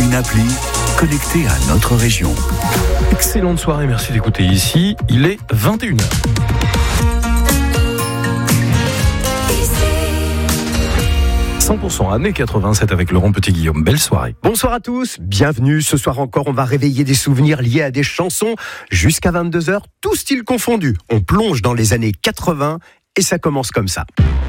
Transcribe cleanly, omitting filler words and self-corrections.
une appli connectée à notre région. Excellente soirée, merci d'écouter ici. Il est 21h. Années 87 avec Laurent Petit-Guillaume. Belle soirée. Bonsoir à tous, bienvenue. Ce soir encore, on va réveiller des souvenirs liés à des chansons jusqu'à 22h, tout style confondu. On plonge dans les années 80 et ça commence comme ça.